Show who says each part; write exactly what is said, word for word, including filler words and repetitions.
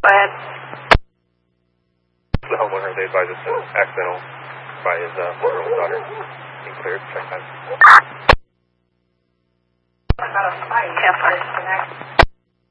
Speaker 1: ahead.
Speaker 2: The homeowner, they advised us an accidental by his uh, four-year-old daughter. Being cleared, check time.
Speaker 1: ten four.